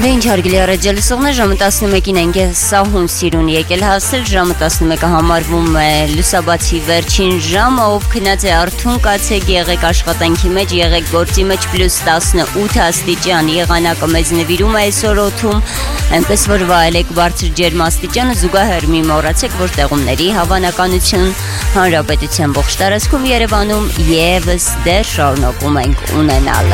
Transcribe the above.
Ինչ հարգելի առաջելսողներ, ժամը 11-ին ենք սահուն սիրուն եկել հասել, ժամը 11-ը համարվում է լուսաբացի վերջին ժամը, ով քնած է արթուն կացեք, եղեք աշխատանքի մեջ, եղեք գործի մեջ, +18 աստիճան, եղանակը մեզ նվիրում է այսօր օդում, այնպես որ վայելեք բարձր ջերմաստիճանը, զուգահեռ մի մոռացեք, որ տեղումների հավանականություն հանրապետության ողջ տարածքում Երևանում եւս դեռ շարունակում ենք ունենալ։